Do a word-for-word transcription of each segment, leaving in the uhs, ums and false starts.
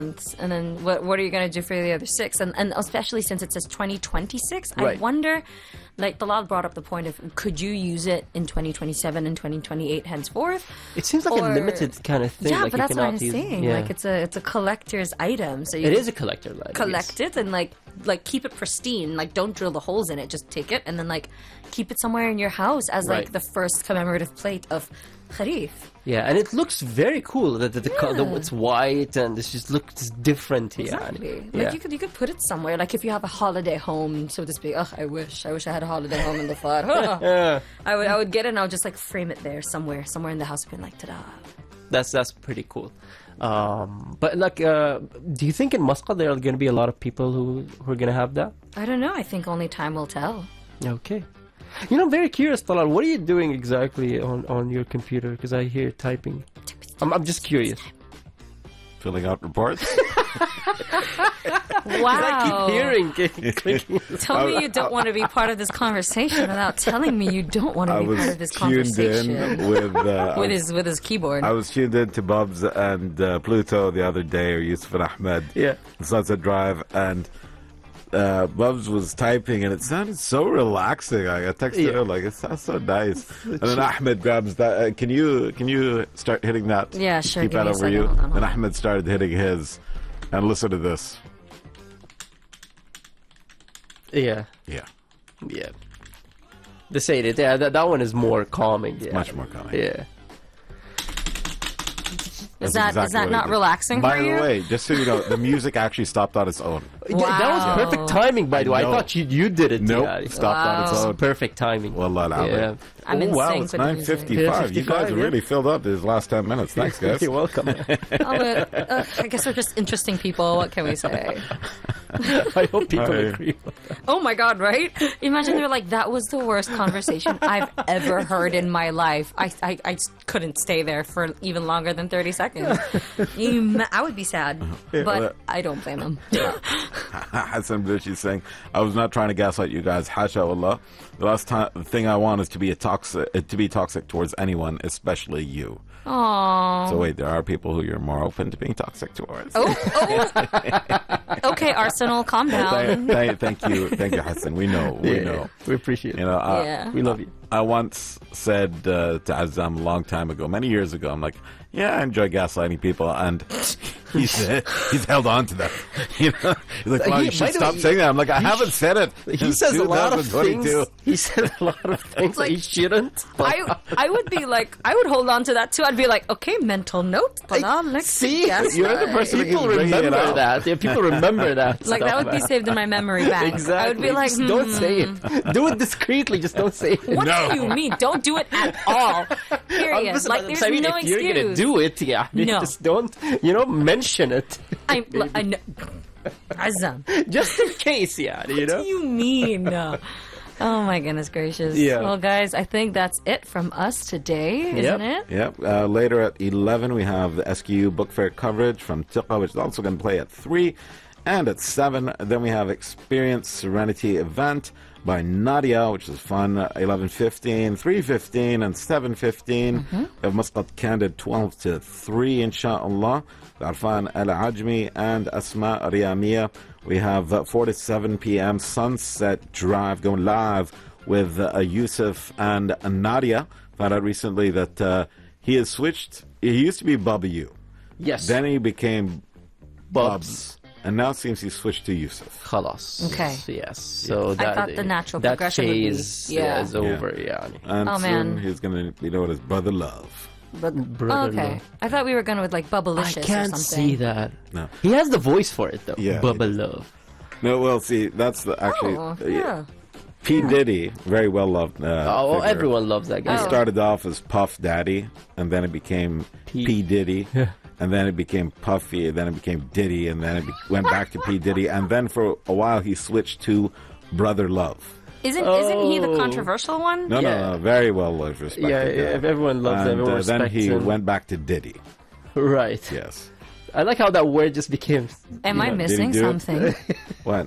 And then what what are you going to do for the other six? And and especially since it says twenty twenty-six, Right. I wonder, like Talal brought up the point of, could you use it in twenty twenty-seven and twenty twenty-eight henceforth? It seems like Or- a limited kind of thing. Yeah, like but you that's what cannot I'm use- saying. Yeah. Like it's a it's a collector's item. So you It can is a collector item. collect yes. it and like like keep it pristine. Like don't drill the holes in it. Just take it and then like keep it somewhere in your house as like Right. the first commemorative plate of Kharif. Yeah, and it looks very cool. That the, the, co- the Yeah. it's white and it just looks different here. Exactly. Yeah. Like you could you could put it somewhere. Like if you have a holiday home, so to speak. Oh, I wish. I wish I had a holiday home in the flat. Yeah. I would I would get it and I would just like frame it there somewhere, somewhere in the house, being like, ta-da. That's that's pretty cool. Um, but like, uh, do you think in Muscat there are going to be a lot of people who who are going to have that? I don't know. I think only time will tell. Okay. You know, I'm very curious, Talal. What are you doing exactly on, on your computer? Because I hear typing. I'm, I'm just curious. Filling out reports. Wow. I keep hearing clicking. Tell me you don't want to be part of this conversation without telling me you don't want to I be was part of this tuned conversation. in with uh, with his with his keyboard. I was tuned in to Bubs and uh, Pluto the other day, or Yusuf and Ahmed, Yeah. on Sunset Drive, and uh, Bubs was typing, and it sounded so relaxing. I I texted Yeah. her like, it sounds so nice. And then Ahmed grabs that. Uh, can you can you start hitting that? Yeah, sure. Keep Give that me a over second. you. Hold on, hold And on. Ahmed started hitting his, and listen to this. Yeah. Yeah, Yeah. The say it. Yeah, that, that one is more calming. Yeah. much more coming. Yeah. is That's that exactly is that what he not did. relaxing By for the you? way, just so you know, the music actually stopped on its own. Yeah, that was Wow. perfect timing, by the way. I know. thought you you did it. Nope, Yeah. stopped on its Wow. own. Perfect timing. Wallah al-azim. Yeah. I'm oh, in wow, sync it's with the nine music. fifty-five. You guys yeah. really filled up these last ten minutes. Thanks, guys. You're welcome. Oh, but, uh, I guess we're just interesting people. What can we say? I hope people Hi. agree. Oh my God, right? Imagine they're like, that was the worst conversation I've ever heard in my life. I, I, I couldn't stay there for even longer than thirty seconds. You, ma- I would be sad, but I don't blame them. Hassan Blushi saying, I was not trying to gaslight you guys. Hasha Allah. The last time, the thing I want is to be a toxic, uh, to be toxic towards anyone, especially you. Aww. So wait, there are people who you're more open to being toxic towards. Oh, oh. Okay, Arsenal, calm down. Thank, thank, thank you, thank you, Hassan. We know, we Yeah, know. We appreciate You it. know, uh, Yeah. We love you. I once said uh, to Azam a long time ago, many years ago, I'm like, yeah, I enjoy gaslighting people, and he's he's held on to that. You know, he's like, well, He- you by should the stop way, saying that. I'm like, I he haven't sh- said it. He since says a lot of things. twenty twenty-two. He says a lot of things that he shouldn't. I I would be like, I would hold on to that too. I'd be like, okay, mental note. Talal, next See, guess you're the line. person who people keeps bringing it remember out. that. Yeah, people remember that. Like, that stuff, would be man. saved in my memory bank. Exactly. I would be like, Just don't hmm. say it. Do it discreetly. Just don't say it. What No. do you mean? Don't do it at all. I'm Period. just- Like, I'm there's saying no if you're excuse. gonna do it, yeah, you No. just don't, you know, mention it. I'm, I know. Azam. Just in case, yeah, you What know. do you mean? Oh my goodness gracious. Yeah. Well, guys, I think that's it from us today, isn't it? Yep. Uh, later at eleven, we have the S Q U Book Fair coverage from Tiqa, which is also going to play at three. And at seven, then we have Experience Serenity event by Nadia, which is fun, uh, eleven fifteen, three fifteen, and seven fifteen. Mm-hmm. We have Muscat Candid, twelve to three, inshallah. Arfan Al Ajmi and Asma Riyamiya. We have uh, four to seven p.m. Sunset Drive going live with uh, Yusuf and uh, Nadia. Found out recently that uh, he has switched. He used to be Bubba U. Yes. Then he became Bubs. Bubs. And now it seems he's switched to Yusuf. Khalas. Okay. Yes. So I that, thought the natural that progression would be- phase yeah. is over. Yeah. And Oh, soon man. he's going to be known as Brother Love. But, Brother okay. love. I thought we were going with like Bubblicious I or can't something. see that. No. He has the voice for it though. Yeah, he Bubba does. Love. No, well, see, that's the actually. Oh, uh, yeah. P. Diddy, very well loved. Uh, Oh, well, figure. everyone loves that guy. He Oh. started off as Puff Daddy, and then it became P. P. Diddy, and then it became Puffy, and then it became Diddy, and then it be- went back to P. Diddy, and then for a while he switched to Brother Love. Isn't isn't he the Oh. controversial one? No, Yeah. no, no, very well loved, respected. Yeah, guy. if everyone loves and, him, everyone uh, then respects he him. went back to Diddy. Right. Yes. I like how that word just became. Am you I know, did he missing do it? something? What?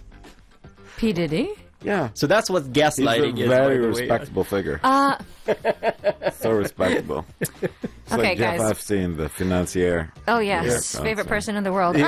P. Diddy? Yeah. So that's what He's gaslighting a is. very by the way. respectable figure. Uh, So respectable. It's Okay, like Jeff guys. Epstein, the financier. oh, yes. Yeah, Favorite so- person in the world.